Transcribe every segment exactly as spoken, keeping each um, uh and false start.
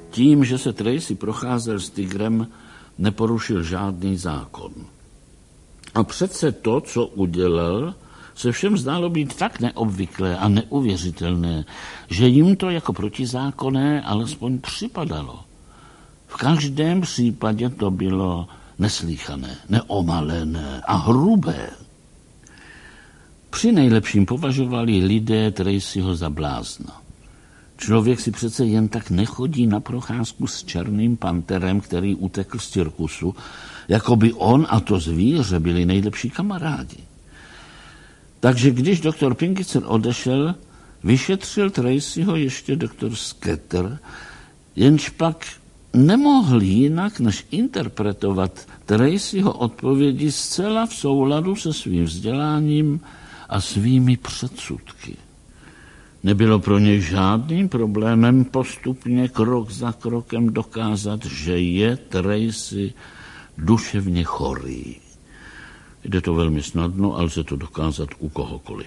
Tím, že se Tracy procházel s tigrem, neporušil žádný zákon. A přece to, co udělal, se všem zdálo být tak neobvyklé a neuvěřitelné, že jim to jako protizákonné alespoň připadalo. V každém případě to bylo neslýchané, neomalené a hrubé. Při nejlepším považovali lidé Tracyho za blázna. Člověk si přece jen tak nechodí na procházku s černým panterem, který utekl z cirkusu, jako by on a to zvíře byli nejlepší kamarádi. Takže když doktor Pinkitzer odešel, vyšetřil Tracyho ještě doktor Sketter, jenž pak nemohl jinak než interpretovat Tracyho odpovědi zcela v souladu se svým vzděláním a svými předsudky. Nebylo pro něj žádným problémem postupně krok za krokem dokázat, že je Tracy duševně chorý. Jde to velmi snadno, ale lze to dokázat u kohokoliv.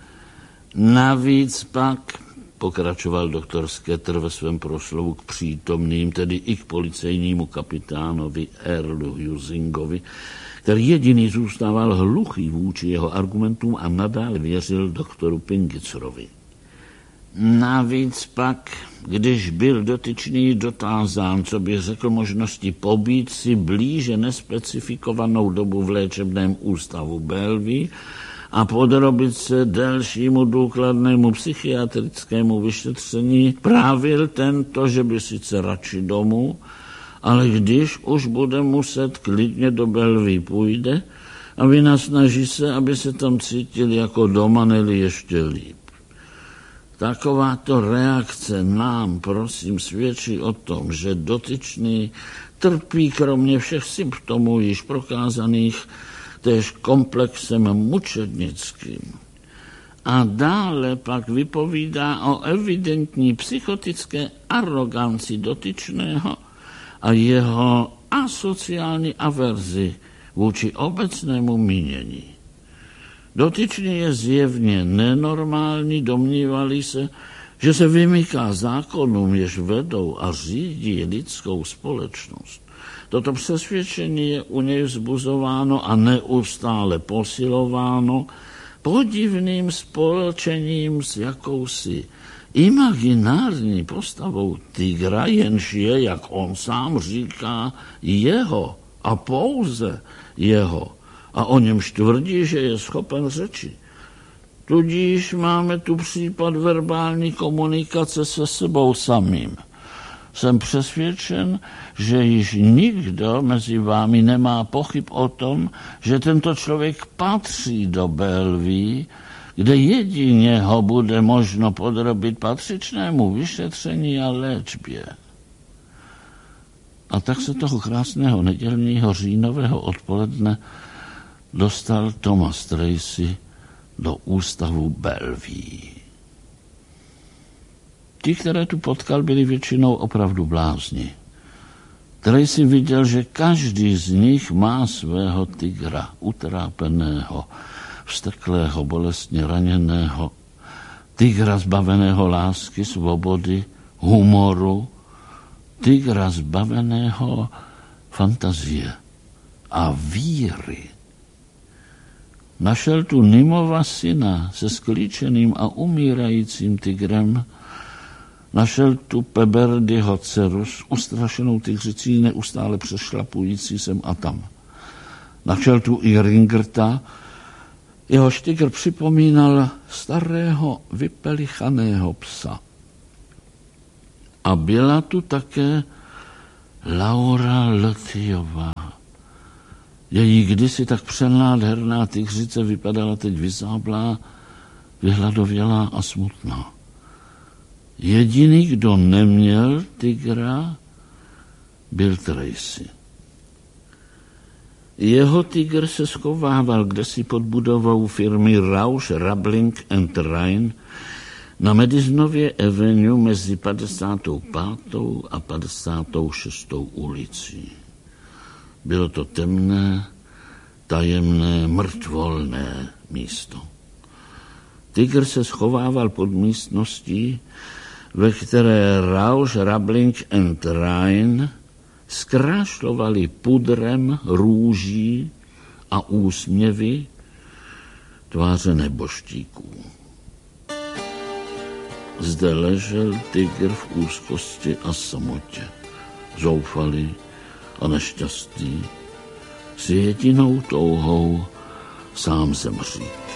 Navíc pak, pokračoval doktor Sketter ve svém proslovu k přítomným, tedy i k policejnímu kapitánovi Earlu Husingovi, který jediný zůstával hluchý vůči jeho argumentům a nadále věřil doktoru Pinkitzerovi. Navíc pak, když byl dotyčný dotázán, co by řekl možnosti pobít si blíže nespecifikovanou dobu v léčebném ústavu Bellevue a podrobit se delšímu důkladnému psychiatrickému vyšetření, právil tento, že by sice radši domů, ale když už bude muset, klidně do Bellevue půjde a vynasnaží se, aby se tam cítil jako doma, neli ještě líp. Takováto reakce nám, prosím, svědčí o tom, že dotyčný trpí kromě všech symptomů již prokázaných též komplexem mučednickým. A dále pak vypovídá o evidentní psychotické aroganci dotyčného a jeho asociální averzi vůči obecnému mínění. Dotyčný je zjevně nenormální, domnívali se, že se vymyká zákonům, jež vedou a řídí lidskou společnost. Toto přesvědčení je u něj vzbuzováno a neustále posilováno podivným spolčením s jakousi imaginární postavou tygra, jenž je, jak on sám říká, jeho a pouze jeho. A o němž tvrdí, že je schopen řeči. Tudíž máme tu případ verbální komunikace se sebou samým. Jsem přesvědčen, že již nikdo mezi vámi nemá pochyb o tom, že tento člověk patří do Bellevue, kde jedině ho bude možno podrobit patřičnému vyšetření a léčbě. A tak se toho krásného nedělního říjnového odpoledne dostal Thomas Tracy do ústavu Bellevue. Ti, které tu potkal, byli většinou opravdu blázni. Tracy viděl, že každý z nich má svého tygra, utrápeného, vzteklého, bolestně raněného, tygra zbaveného lásky, svobody, humoru, tygra zbaveného fantazie a víry. Našel tu Nimova syna se sklíčeným a umírajícím tygrem, našel tu Peberdyho dceru s ustrašenou tygřicí, neustále přešlapující sem a tam. Našel tu i Ringerta, jehož tygr připomínal starého vypelichaného psa. A byla tu také Laura Lothiová. Její kdysi tak přenádherná tygřice vypadala teď vyzáblá, vyhladovělá a smutná. Jediný, kdo neměl tygra, byl Tracy. Jeho tygr se schovával kdesi pod budovou firmy Rausch, Rabling and Rhine na Madisonově Avenue mezi padesátou pátou a padesátou šestou ulicí. Bylo to temné, tajemné, mrtvolné místo. Tygr se schovával pod místností ve které Rausch, Rabling and Rhein zkrášlovali pudrem růží a úsměvy tváře neboštíků. Zde ležel tygr v úzkosti a samotě, zoufalý a nešťastný, s jedinou touhou sám zemřít.